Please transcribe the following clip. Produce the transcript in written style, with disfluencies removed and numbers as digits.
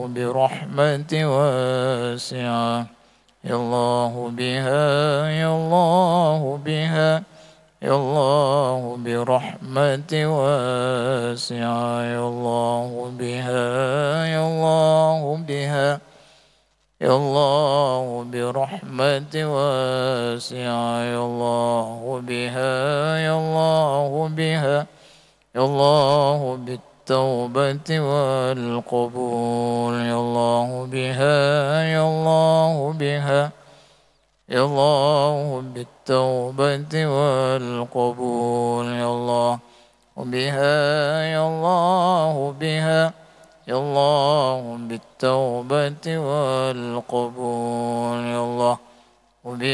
برحمة واسعة يا الله بها يا الله بها يا الله برحمة واسعة يا الله بها يا الله بها يا الله برحمة واسعة يا الله بها يا الله بها يا الله بالتوبة والقبول يا الله بها يا الله بها يا الله بالتوبة والقبول يا الله بها يا الله بها يا الله بالتوبة والقبول يا الله